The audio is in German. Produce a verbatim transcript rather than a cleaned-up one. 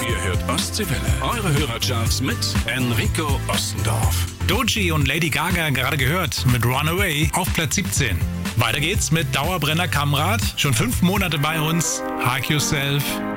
Ihr hört Ostseewelle. Eure Hörercharts mit Enrico Ostendorf. Doechii und Lady Gaga gerade gehört mit Runaway auf Platz siebzehn. Weiter geht's mit Dauerbrenner Kamrat. Schon fünf Monate bei uns. Hug Yourself.